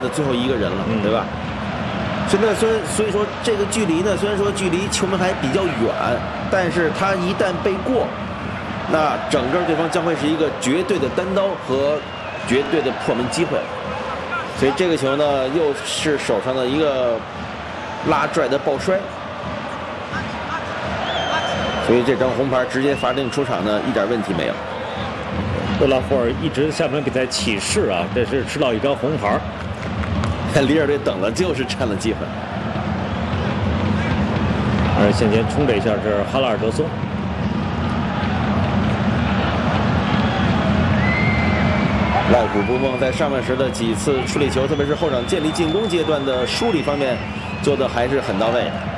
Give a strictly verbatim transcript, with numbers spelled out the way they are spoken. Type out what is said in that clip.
的最后一个人了，嗯、对吧？所以呢，虽然所以说这个距离呢，虽然说距离球门还比较远，但是他一旦被过，那整个对方将会是一个绝对的单刀和绝对的破门机会。所以这个球呢，又是手上的一个拉拽的抱摔，所以这张红牌直接罚定出场呢，一点问题没有。 厄拉霍尔一直下半比赛起势啊，这是吃到一张红牌。 里尔队等了就是占了机会。 而先前冲这一下是哈拉尔德松。 赖古布梦在上半时的几次处理球，特别是后场建立进攻阶段的梳理方面，做的还是很到位的。